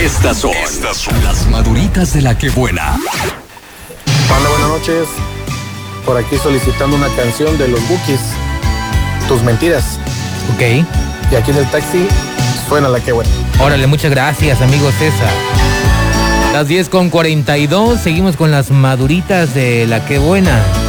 Estas son las maduritas de la que buena. Hola, buenas noches. Por aquí solicitando una canción de los Bukis, Tus Mentiras. Ok. Y aquí en el taxi suena la que buena. Órale, muchas gracias, amigo César. Las 10:42, seguimos con las maduritas de la que buena.